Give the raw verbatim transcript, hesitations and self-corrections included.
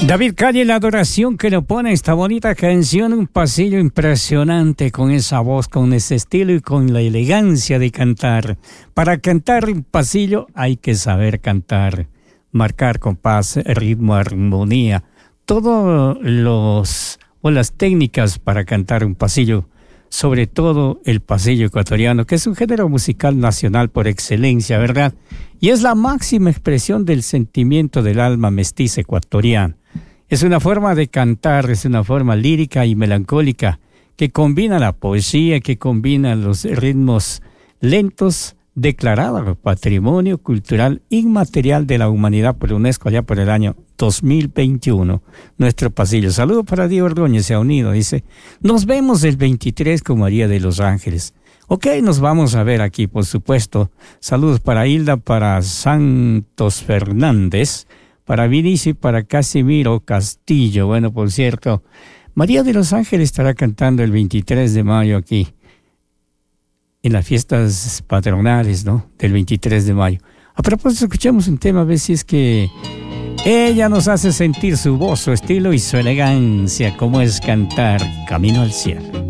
David Calle, la adoración que le pone esta bonita canción, un pasillo impresionante con esa voz, con ese estilo y con la elegancia de cantar. Para cantar un pasillo hay que saber cantar, marcar compás, ritmo, armonía, todos los o las técnicas para cantar un pasillo, sobre todo el pasillo ecuatoriano, que es un género musical nacional por excelencia, ¿verdad? Y es la máxima expresión del sentimiento del alma mestiza ecuatoriana. Es una forma de cantar, es una forma lírica y melancólica que combina la poesía, que combina los ritmos lentos, declarado Patrimonio Cultural Inmaterial de la Humanidad por UNESCO allá por el año dos mil veintiuno. Nuestro pasillo. Saludo para Diego Ordóñez, se ha unido, dice, nos vemos el veintitrés con María de los Ángeles. Ok, nos vamos a ver aquí, por supuesto. Saludos para Hilda, para Santos Fernández, para Vinicio y para Casimiro Castillo. Bueno, por cierto, María de los Ángeles estará cantando el veintitrés de mayo aquí, en las fiestas patronales, ¿no? Del veintitrés de mayo. A propósito, escuchemos un tema, a ver si es que ella nos hace sentir su voz, su estilo y su elegancia, como es cantar Camino al Cielo.